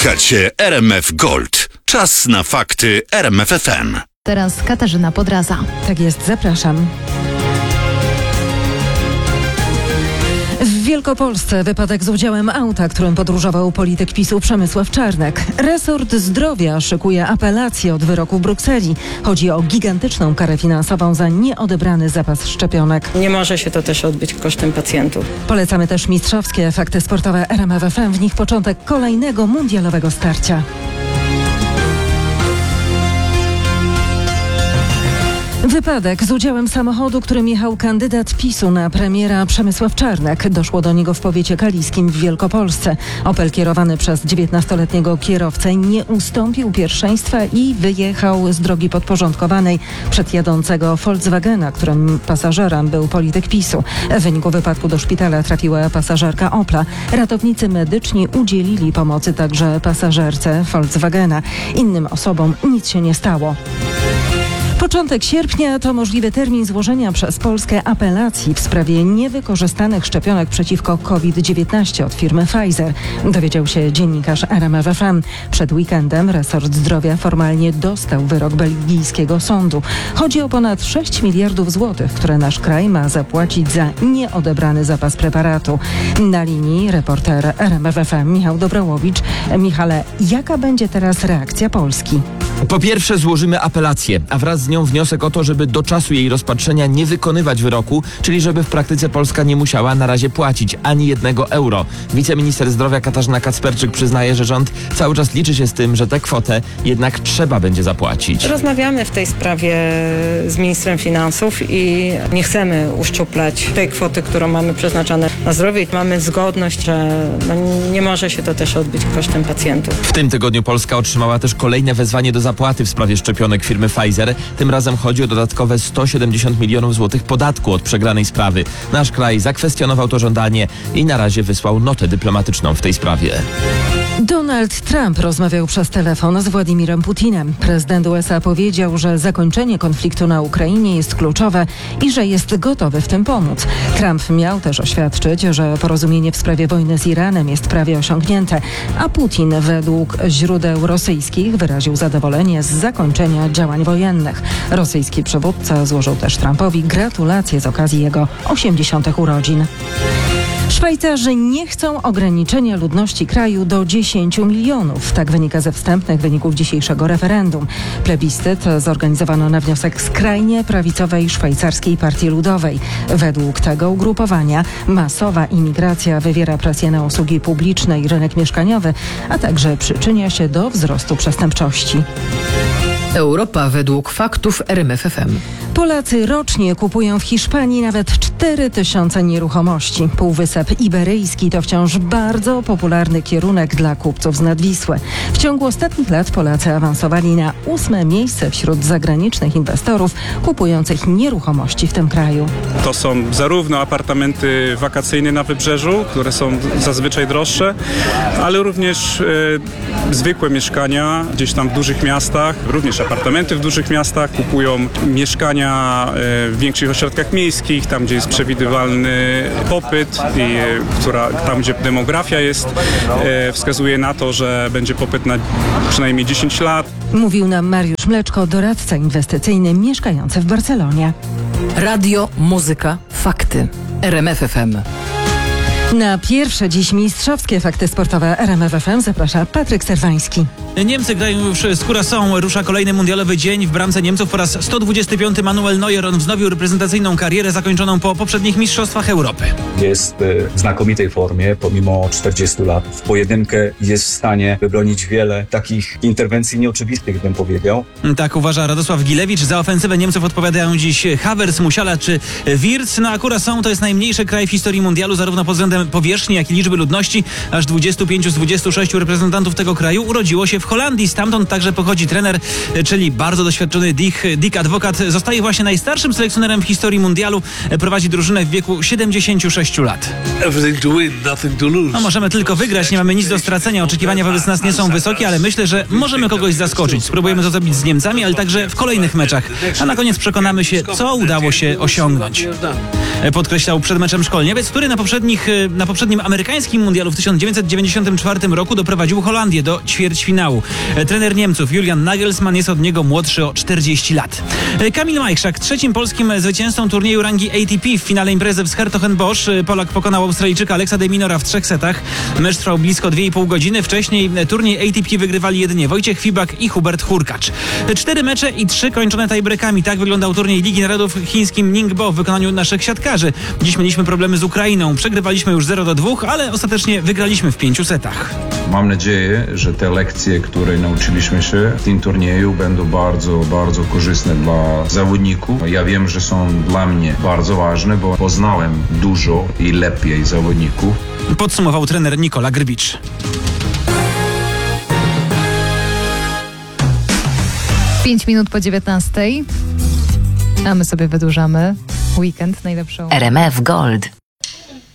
Słuchacie RMF Gold. Czas na fakty RMF FM. Teraz Katarzyna Podraza. Tak jest, zapraszam. W Wielkopolsce wypadek z udziałem auta, którym podróżował polityk PiS-u Przemysław Czarnek. Resort Zdrowia szykuje apelację od wyroku w Brukseli. Chodzi o gigantyczną karę finansową za nieodebrany zapas szczepionek. Nie może się to też odbyć kosztem pacjentów. Polecamy też mistrzowskie fakty sportowe RMF FM. W nich początek kolejnego mundialowego starcia. Wypadek z udziałem samochodu, którym jechał kandydat PiS-u na premiera Przemysław Czarnek. Doszło do niego w powiecie kaliskim w Wielkopolsce. Opel kierowany przez 19-letniego kierowcę nie ustąpił pierwszeństwa i wyjechał z drogi podporządkowanej przed jadącego Volkswagena, którym pasażerem był polityk PiS-u. W wyniku wypadku do szpitala trafiła pasażerka Opla. Ratownicy medyczni udzielili pomocy także pasażerce Volkswagena. Innym osobom nic się nie stało. Początek sierpnia to możliwy termin złożenia przez Polskę apelacji w sprawie niewykorzystanych szczepionek przeciwko COVID-19 od firmy Pfizer. Dowiedział się dziennikarz RMF FM. Przed weekendem resort zdrowia formalnie dostał wyrok belgijskiego sądu. Chodzi o ponad 6 miliardów złotych, które nasz kraj ma zapłacić za nieodebrany zapas preparatu. Na linii reporter RMF FM Michał Dobrałowicz. Michale, jaka będzie teraz reakcja Polski? Po pierwsze złożymy apelację, a wraz z nią wniosek o to, żeby do czasu jej rozpatrzenia nie wykonywać wyroku, czyli żeby w praktyce Polska nie musiała na razie płacić ani 1 euro. Wiceminister zdrowia Katarzyna Kacperczyk przyznaje, że rząd cały czas liczy się z tym, że tę kwotę jednak trzeba będzie zapłacić. Rozmawiamy w tej sprawie z ministrem finansów i nie chcemy uszczuplać tej kwoty, którą mamy przeznaczone na zdrowie. Mamy zgodność, że nie może się to też odbyć kosztem pacjentów. W tym tygodniu Polska otrzymała też kolejne wezwanie do zapłaty w sprawie szczepionek firmy Pfizer. Tym razem chodzi o dodatkowe 170 milionów złotych podatku od przegranej sprawy. Nasz kraj zakwestionował to żądanie i na razie wysłał notę dyplomatyczną w tej sprawie. Donald Trump rozmawiał przez telefon z Władimirem Putinem. Prezydent USA powiedział, że zakończenie konfliktu na Ukrainie jest kluczowe i że jest gotowy w tym pomóc. Trump miał też oświadczyć, że porozumienie w sprawie wojny z Iranem jest prawie osiągnięte, a Putin według źródeł rosyjskich wyraził zadowolenie z zakończenia działań wojennych. Rosyjski przywódca złożył też Trumpowi gratulacje z okazji jego 80. urodzin. Szwajcarzy nie chcą ograniczenia ludności kraju do 10 milionów. Tak wynika ze wstępnych wyników dzisiejszego referendum. Plebiscyt zorganizowano na wniosek skrajnie prawicowej Szwajcarskiej Partii Ludowej. Według tego ugrupowania masowa imigracja wywiera presję na usługi publiczne i rynek mieszkaniowy, a także przyczynia się do wzrostu przestępczości. Europa według faktów RMF FM. Polacy rocznie kupują w Hiszpanii nawet 4000 nieruchomości. Półwysep Iberyjski to wciąż bardzo popularny kierunek dla kupców z Nadwisły. W ciągu ostatnich lat Polacy awansowali na 8. miejsce wśród zagranicznych inwestorów kupujących nieruchomości w tym kraju. To są zarówno apartamenty wakacyjne na wybrzeżu, które są zazwyczaj droższe, ale również zwykłe mieszkania gdzieś tam w dużych miastach, również apartamenty w dużych miastach, kupują mieszkania w większych ośrodkach miejskich, tam gdzie jest przewidywalny popyt i tam gdzie demografia jest, wskazuje na to, że będzie popyt na przynajmniej 10 lat. Mówił nam Mariusz Mleczko, doradca inwestycyjny mieszkający w Barcelonie. Radio, muzyka, fakty. RMF FM. Na pierwsze dziś mistrzowskie fakty sportowe RMF FM zaprasza Patryk Serwański. Niemcy grają już z Curaçao. Rusza kolejny mundialowy dzień. W bramce Niemców po raz 125 Manuel Neuer. On wznowił reprezentacyjną karierę zakończoną po poprzednich mistrzostwach Europy. Jest w znakomitej formie, pomimo 40 lat. W pojedynkę jest w stanie wybronić wiele takich interwencji nieoczywistych, bym powiedział. Tak uważa Radosław Gilewicz. Za ofensywę Niemców odpowiadają dziś Havertz, Musiala czy Wirtz. No a Curaçao to jest najmniejszy kraj w historii mundialu, zarówno pod względem powierzchni, jak i liczby ludności. Aż 25 z 26 reprezentantów tego kraju urodziło się w Holandii. Stamtąd także pochodzi trener, czyli bardzo doświadczony Dick Advocaat. Zostaje właśnie najstarszym selekcjonerem w historii mundialu. Prowadzi drużynę w wieku 76 lat. No, możemy tylko wygrać, nie mamy nic do stracenia. Oczekiwania wobec nas nie są wysokie, ale myślę, że możemy kogoś zaskoczyć. Spróbujemy to zrobić z Niemcami, ale także w kolejnych meczach. A na koniec przekonamy się, co udało się osiągnąć. Podkreślał przed meczem szkoleniowiec, który na poprzednich na poprzednim amerykańskim mundialu w 1994 roku doprowadził Holandię do ćwierćfinału. Trener Niemców Julian Nagelsmann jest od niego młodszy o 40 lat. Kamil Majchrzak, trzecim polskim zwycięzcą turnieju rangi ATP w finale imprezy w 's-Hertogenbosch. Polak pokonał Australijczyka Alexa de Minora w 3 setach. Mecz trwał blisko 2,5 godziny. Wcześniej turniej ATP wygrywali jedynie Wojciech Fibak i Hubert Hurkacz. 4 mecze i 3 kończone tiebreakami. Tak wyglądał turniej Ligi Narodów w chińskim Ningbo w wykonaniu naszych siatkarzy. Dziś mieliśmy problemy z Ukrainą. Przegrywaliśmy już 0-2, ale ostatecznie wygraliśmy w 5 setach. Mam nadzieję, że te lekcje, które nauczyliśmy się w tym turnieju, będą bardzo, bardzo korzystne dla zawodników. Ja wiem, że są dla mnie bardzo ważne, bo poznałem dużo i lepiej zawodników. Podsumował trener Nikola Grbicz. 5 minut po 19:00, a my sobie wydłużamy weekend najlepszą. RMF Gold.